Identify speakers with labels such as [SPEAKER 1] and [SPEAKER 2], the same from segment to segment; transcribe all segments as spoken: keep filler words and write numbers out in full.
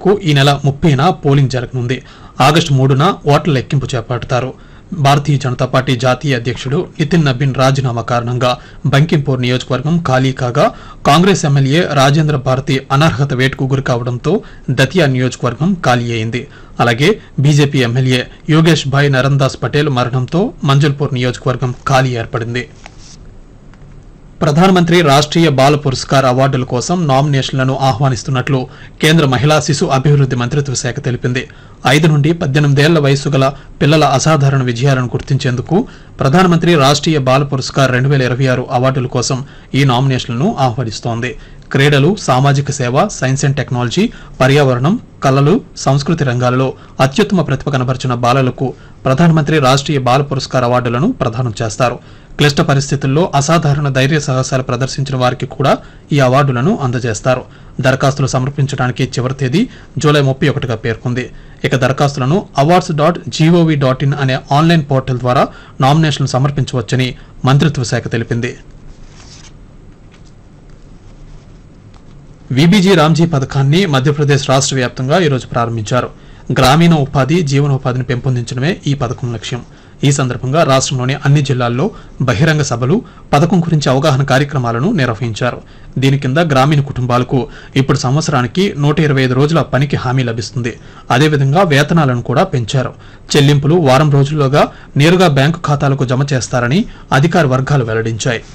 [SPEAKER 1] స్థానాలకు ఈ నెల ముప్పైన పోలింగ్ జరగనుంది. ఆగస్టు మూడున ఓట్ల లెక్కింపు చేపడతారు. భారతీయ జనతా పార్టీ జాతీయ అధ్యక్షుడు నితిన్ నబీన్ రాజీనామా కారణంగా బంకింపూర్ నియోజకవర్గం ఖాళీ కాగా కాంగ్రెస్ ఎమ్మెల్యే రాజేంద్ర భారతి అనర్హత వేటుకు గురి కావడంతో దతియా నియోజకవర్గం ఖాళీ అయింది. అలాగే బీజేపీ ఎమ్మెల్యే యోగేష్ భాయ్ నరన్దాస్ పటేల్ మరణంతో మంజల్పూర్ నియోజకవర్గం ఖాళీ ఏర్పడింది. ప్రధానమంత్రి రాష్ట్రీయ బాల పురస్కార్ అవార్డుల కోసం నామినేషన్లను ఆహ్వానిస్తున్నట్లు కేంద్ర మహిళా శిశు అభివృద్ది మంత్రిత్వ శాఖ తెలిపింది. ఐదు నుండి పద్దెనిమిదేళ్ల వయసు గల పిల్లల అసాధారణ విజయాలను గుర్తించేందుకు ప్రధానమంత్రి రాష్ట్రీయ బాల పురస్కార్ రెండు వేల ఇరవై ఆరు అవార్డుల కోసం ఈ నామినేషన్లను ఆహ్వానిస్తోంది. క్రీడలు, సామాజిక సేవ, సైన్స్ అండ్ టెక్నాలజీ, పర్యావరణం, కళలు, సంస్కృతి రంగాలలో అత్యుత్తమ ప్రతిభ కనబరిచిన బాలలకు ప్రధానమంత్రి రాష్ట్రీయ బాల పురస్కార్ అవార్డులను ప్రదానం చేస్తారు. క్లిష్ట పరిస్థితుల్లో అసాధారణ ధైర్య సాహసాలు ప్రదర్శించిన వారికి కూడా ఈ అవార్డులను అందజేస్తారు. దరఖాస్తులు సమర్పించడానికి చివరి తేదీ జూలై ముప్పై ఒకటిగా పేర్కొంది. ఇక దరఖాస్తులను awards dot GOV dot in అనే ఆన్లైన్ పోర్టల్ ద్వారా నామినేషన్లు సమర్పించవచ్చని మంత్రిత్వ శాఖ తెలిపింది. వీబీజీ రామ్జీ పథకాన్ని మధ్యప్రదేశ్ రాష్ట్ర వ్యాప్తంగా ఈరోజు ప్రారంభించారు. గ్రామీణ ఉపాధి, జీవనోపాధిని పెంపొందించడమే ఈ పథకం లక్ష్యం. ఈ సందర్భంగా రాష్ట్రంలోని అన్ని జిల్లాల్లో బహిరంగ సభలు, పథకం గురించి అవగాహన కార్యక్రమాలను నిర్వహించారు. దీని కింద గ్రామీణ కుటుంబాలకు ఇప్పుడు సంవత్సరానికి నూట ఇరవై ఐదు రోజుల పనికి హామీ లభిస్తుంది. అదేవిధంగా వేతనాలను కూడా పెంచారు. చెల్లింపులు వారం రోజుల్లోగా నేరుగా బ్యాంకు ఖాతాలకు జమ చేస్తారని అధికార వర్గాలు వెల్లడించాయి.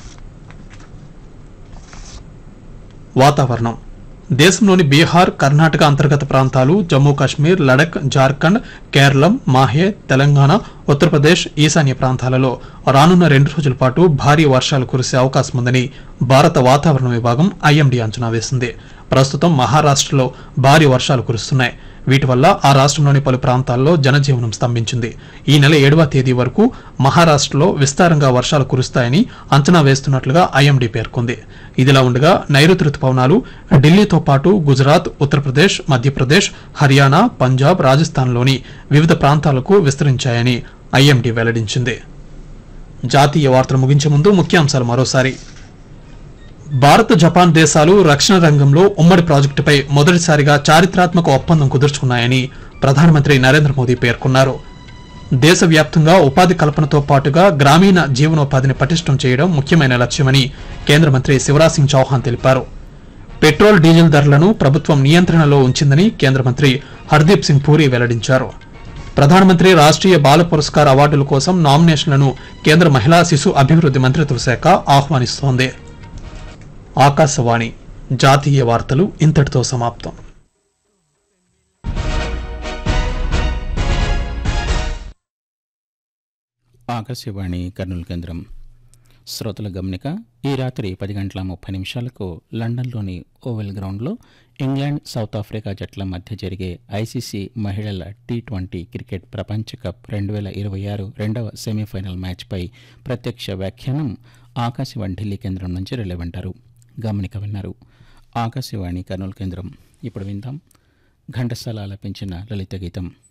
[SPEAKER 1] వాతావరణం. దేశంలోని బీహార్, కర్ణాటక అంతర్గత ప్రాంతాలు, జమ్మూ కాశ్మీర్, లడక్, జార్ఖండ్, కేరళం, మాహే, తెలంగాణ, ఉత్తరప్రదేశ్, ఈశాన్య ప్రాంతాలలో రానున్న రెండు రోజుల పాటు భారీ వర్షాలు కురిసే అవకాశం ఉందని భారత వాతావరణ విభాగం ఐఎండీ అంచనా వేసింది. ప్రస్తుతం మహారాష్ట్రలో భారీ వర్షాలు కురుస్తున్నాయి. వీటి వల్ల ఆ రాష్ట్రంలోని పలు ప్రాంతాల్లో జనజీవనం స్తంభించింది. ఈ నెల ఏడవ తేదీ వరకు మహారాష్ట్రలో విస్తారంగా వర్షాలు కురుస్తాయని అంచనా వేస్తున్నట్లుగా ఐఎండీ పేర్కొంది. ఇదిలా ఉండగా నైరుతి రుతుపవనాలు ఢిల్లీతో పాటు గుజరాత్, ఉత్తరప్రదేశ్, మధ్యప్రదేశ్, హర్యానా, పంజాబ్, రాజస్థాన్లోని వివిధ ప్రాంతాలకు విస్తరించాయని ఐఎండీ వెల్లడించింది. జాతీయ వార్తలు ముగించే ముందు ముఖ్యాంశాలు మరోసారి. భారత్, జపాన్ దేశాలు రక్షణ రంగంలో ఉమ్మడి ప్రాజెక్టుపై మొదటిసారిగా చారిత్రాత్మక ఒప్పందం కుదుర్చుకున్నాయని ప్రధానమంత్రి నరేంద్ర మోదీ పేర్కొన్నారు. దేశవ్యాప్తంగా ఉపాధి కల్పనతో పాటుగా గ్రామీణ జీవనోపాధిని పటిష్టం చేయడం ముఖ్యమైన లక్ష్యమని కేంద్ర మంత్రి శివరాజ్ సింగ్ చౌహాన్ తెలిపారు. పెట్రోల్, డీజిల్ ధరలను ప్రభుత్వం నియంత్రణలో ఉంచిందని కేంద్ర మంత్రి హర్దీప్ సింగ్ పూరి వెల్లడించారు. ప్రధానమంత్రి రాష్ట్రీయ బాల పురస్కార్ అవార్డుల కోసం నామినేషన్లను కేంద్ర మహిళా శిశు అభివృద్ది మంత్రిత్వ శాఖ ఆహ్వానిస్తోంది. ఆకాశవాణి జాతీయ వార్తలు ఇంతటితో సమాప్తం.
[SPEAKER 2] ఆకాశవాణి కర్నూలు కేంద్రం. శ్రోతల గమనిక. ఈ రాత్రి పది గంటల ముప్పై నిమిషాలకు లండన్లోని ఓవెల్ గ్రౌండ్లో ఇంగ్లాండ్, సౌత్ ఆఫ్రికా జట్ల మధ్య జరిగే ఐసీసీ మహిళల టీ ట్వంటీ క్రికెట్ ప్రపంచ కప్ రెండు వేల ఇరవై ఆరు రెండవ సెమీఫైనల్ మ్యాచ్పై ప్రత్యక్ష వ్యాఖ్యానం ఆకాశవాణి ఢిల్లీ కేంద్రం నుంచి రిలేవంటారు. గమనిక విన్నారు. ఆకాశవాణి కర్నూలు కేంద్రం. ఇప్పుడు విందాం ఘంటసాల ఆలపించిన లలిత గీతం.